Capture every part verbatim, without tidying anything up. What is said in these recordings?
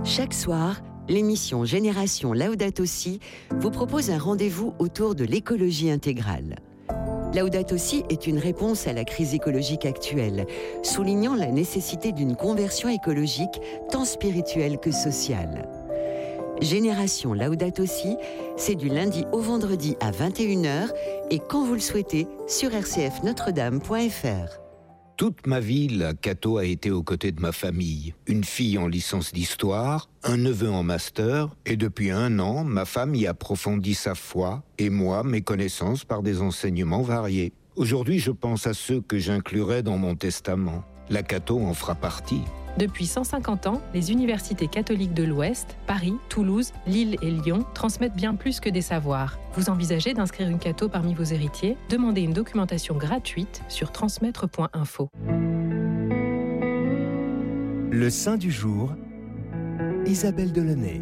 Chaque soir, l'émission Génération Laudato Si vous propose un rendez-vous autour de l'écologie intégrale. Laudato Si est une réponse à la crise écologique actuelle, soulignant la nécessité d'une conversion écologique tant spirituelle que sociale. Génération Laudato Si, c'est du lundi au vendredi à vingt et une heures et quand vous le souhaitez sur r c f notre dame point f r. Toute ma vie, la Cato a été aux côtés de ma famille. Une fille en licence d'histoire, un neveu en master, et depuis un an, ma femme y approfondit sa foi, et moi, mes connaissances par des enseignements variés. Aujourd'hui, je pense à ceux que j'inclurai dans mon testament. La Cato en fera partie. Depuis cent cinquante ans, les universités catholiques de l'Ouest, Paris, Toulouse, Lille et Lyon transmettent bien plus que des savoirs. Vous envisagez d'inscrire une Cato parmi vos héritiers? Demandez une documentation gratuite sur transmettre point info. Le saint du jour, Isabelle Delaunay.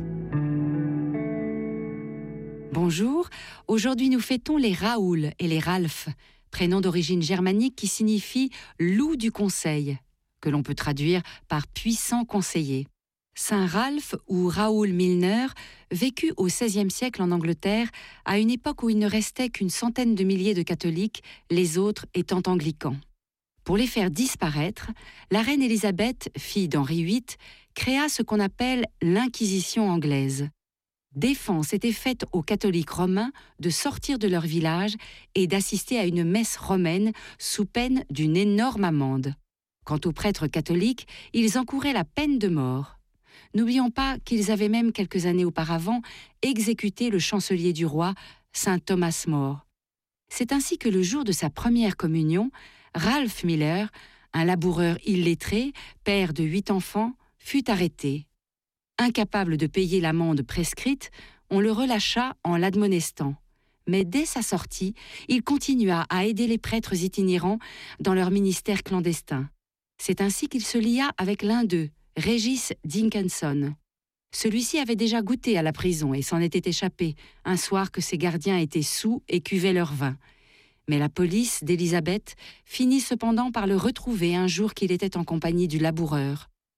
Bonjour, aujourd'hui nous fêtons les Raoul et les Ralph, prénoms d'origine germanique qui signifient « loup du conseil », que l'on peut traduire par « puissant conseiller ». Saint Ralph ou Raoul Milner vécut au seizième siècle en Angleterre, à une époque où il ne restait qu'une centaine de milliers de catholiques, les autres étant anglicans. Pour les faire disparaître, la reine Élisabeth, fille d'Henri huit, créa ce qu'on appelle l'Inquisition anglaise. Défense était faite aux catholiques romains de sortir de leur village et d'assister à une messe romaine sous peine d'une énorme amende. Quant aux prêtres catholiques, ils encouraient la peine de mort. N'oublions pas qu'ils avaient même quelques années auparavant exécuté le chancelier du roi, saint Thomas More. C'est ainsi que le jour de sa première communion, Ralph Miller, un laboureur illettré, père de huit enfants, fut arrêté. Incapable de payer l'amende prescrite, on le relâcha en l'admonestant. Mais dès sa sortie, il continua à aider les prêtres itinérants dans leur ministère clandestin. C'est ainsi qu'il se lia avec l'un d'eux, Régis Dinkinson. Celui-ci avait déjà goûté à la prison et s'en était échappé, un soir que ses gardiens étaient saouls et cuvaient leur vin. Mais la police d'Élisabeth finit cependant par le retrouver un jour qu'il était en compagnie du laboureur.